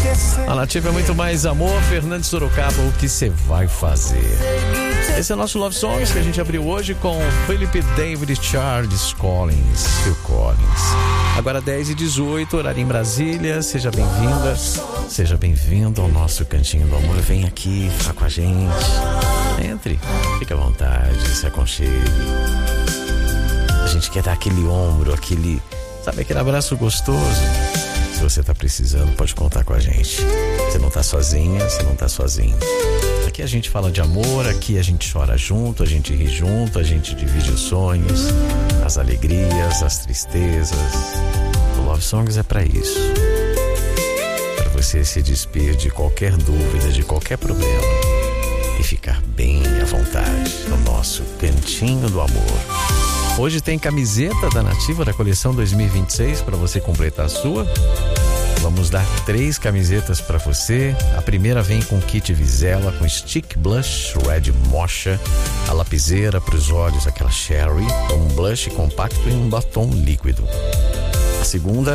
A Nativa é muito mais amor. Fernando Sorocaba, o que você vai fazer? Esse é o nosso Love Songs que a gente abriu hoje com Philip David Charles Collins, Phil Collins. Agora 10h18, horário em Brasília. Seja bem-vinda, seja bem-vindo ao nosso Cantinho do Amor. Vem aqui, fica com a gente. Entre, fique à vontade, se aconchegue. A gente quer dar aquele ombro, aquele abraço gostoso. Se você tá precisando, pode contar com a gente. Você não tá sozinha, você não tá sozinho. Aqui a gente fala de amor, aqui a gente chora junto, a gente ri junto, a gente divide os sonhos, as alegrias, as tristezas. O Love Songs é pra isso. Pra você se despir de qualquer dúvida, de qualquer problema e ficar bem à vontade no nosso Cantinho do Amor. Hoje tem camiseta da Nativa da coleção 2026 para você completar a sua. Vamos dar 3 camisetas para você. A primeira vem com kit Vizela, com stick blush, red mocha, a lapiseira para os olhos, aquela cherry, um blush compacto e um batom líquido. A segunda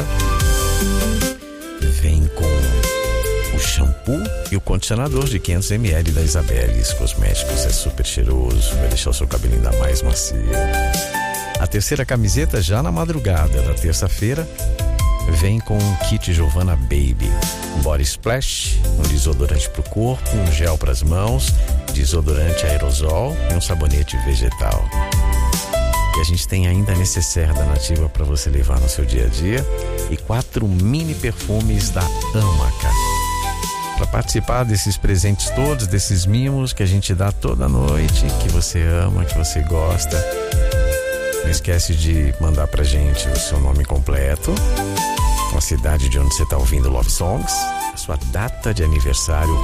vem com o shampoo e o condicionador de 500 ml da Isabeles Cosméticos. É super cheiroso, vai deixar o seu cabelo ainda mais macio. A terceira camiseta, já na madrugada da terça-feira, vem com um kit Giovanna Baby, um body splash, um desodorante para o corpo, um gel para as mãos, desodorante aerosol e um sabonete vegetal. E a gente tem ainda a necessaire da Nativa para você levar no seu dia a dia e 4 mini perfumes da Amaca. Para participar desses presentes todos, desses mimos que a gente dá toda noite, que você ama, que você gosta, não esquece de mandar pra gente o seu nome completo, a cidade de onde você está ouvindo Love Songs, a sua data de aniversário,